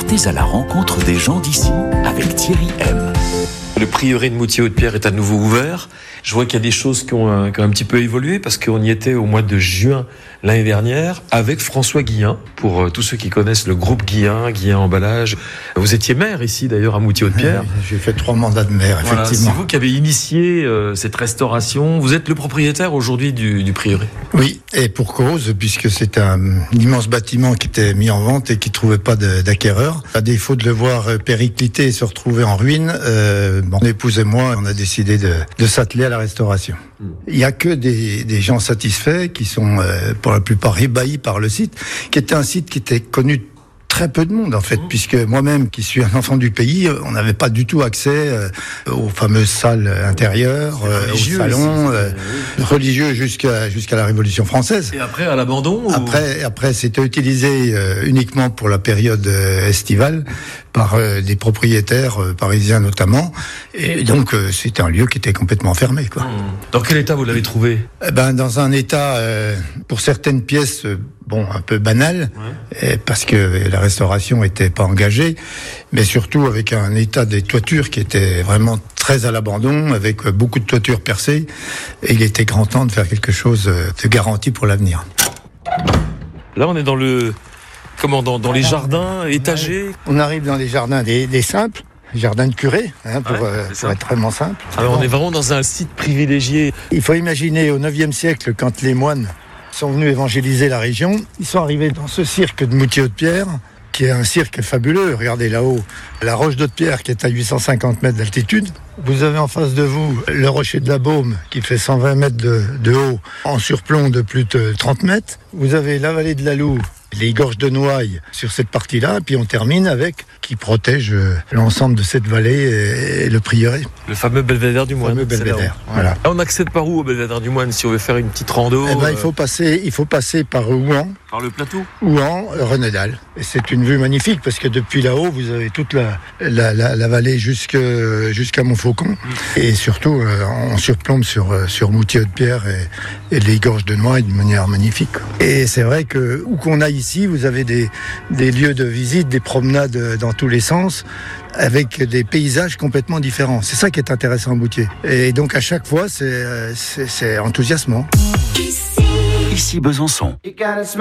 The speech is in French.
Partez à la rencontre des gens d'ici avec Thierry M. Le prieuré de Moutier-Haute-Pierre est à nouveau ouvert. Je vois qu'il y a des choses qui ont un petit peu évolué parce qu'on y était au mois de juin l'année dernière avec François Guillain. Pour tous ceux qui connaissent le groupe Guillain Emballage. Vous étiez maire ici d'ailleurs à Moutier-Haute-Pierre. Oui, j'ai fait 3 mandats de maire, voilà, effectivement. c'est vous qui avez initié cette restauration. Vous êtes le propriétaire aujourd'hui du prieuré. Oui, et pour cause, puisque c'est un immense bâtiment qui était mis en vente et qui ne trouvait pas d'acquéreur. À défaut de le voir péricliter et se retrouver en ruine, mon épouse et moi, on a décidé de s'atteler à la restauration. Il n'y a que des gens satisfaits qui sont pour la plupart ébahis par le site, qui était un site qui était connu de très peu de monde en fait, puisque moi-même qui suis un enfant du pays, on n'avait pas du tout accès aux fameuses salles intérieures, aux salons religieux jusqu'à la Révolution française. Et après à l'abandon Après c'était utilisé uniquement pour la période estivale par des propriétaires parisiens notamment, et donc c'était un lieu qui était complètement fermé, quoi. Dans quel état vous l'avez trouvé ? Dans un état, pour certaines pièces, un peu banal, parce que la restauration était pas engagée, mais surtout avec un état des toitures qui était vraiment très à l'abandon, avec beaucoup de toitures percées, et il était grand temps de faire quelque chose de garanti pour l'avenir. Là, on est dans dans les jardins étagés. On arrive dans les jardins des simples, jardin de curé, pour être vraiment simple. Alors on est vraiment dans un site privilégié. Il faut imaginer au 9e siècle, quand les moines sont venus évangéliser la région, ils sont arrivés dans ce cirque de Moutier-Haute-Pierre, qui est un cirque fabuleux. Regardez là-haut, la roche d'Haute-Pierre qui est à 850 mètres d'altitude. Vous avez en face de vous le rocher de la Baume qui fait 120 mètres de haut, en surplomb de plus de 30 mètres. Vous avez la vallée de la Loue, les gorges de Noailles sur cette partie-là, et puis on termine avec qui protège l'ensemble de cette vallée et le prieuré. Le fameux belvédère du moine. Le fameux belvédère, voilà. Là, on accède par où au belvédère du moine si on veut faire une petite rando il faut passer par Ouan. Par le plateau Ouan, Renedal. Et c'est une vue magnifique parce que depuis là-haut, vous avez toute la vallée jusqu'à Montfaucon. Et surtout, on surplombe sur Moutier-Haute-Pierre et les gorges de Noailles d'une manière magnifique. Et c'est vrai que où qu'on aille ici, vous avez des lieux de visite, des promenades dans tous les sens, avec des paysages complètement différents. C'est ça qui est intéressant à Moutier. Et donc à chaque fois, c'est enthousiasmant. Ici Besançon.